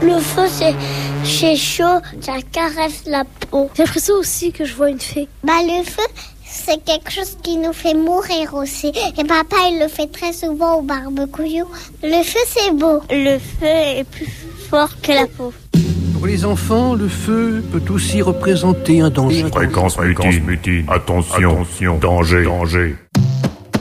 Le feu, c'est chaud, ça caresse la peau. J'ai l'impression aussi que je vois une fée. Le feu, c'est quelque chose qui nous fait mourir aussi. Et papa, il le fait très souvent au barbecue. Le feu, c'est beau. Le feu est plus fort que la peau. Pour les enfants, le feu peut aussi représenter un danger. Fréquence mutine. Attention, danger.